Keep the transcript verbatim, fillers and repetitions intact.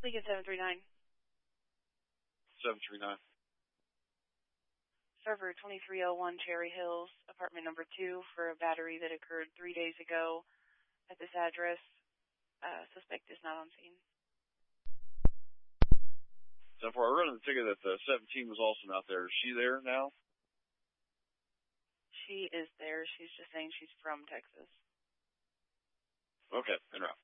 Lincoln seven three nine. seven three nine. Server twenty-three oh one Cherry Hills, apartment number two, for a battery that occurred three days ago at this address. Uh, suspect is not on scene. So far, I run the ticket that the seventeen was also not there. Is she there now? She is there. She's just saying she's from Texas. Okay, in route.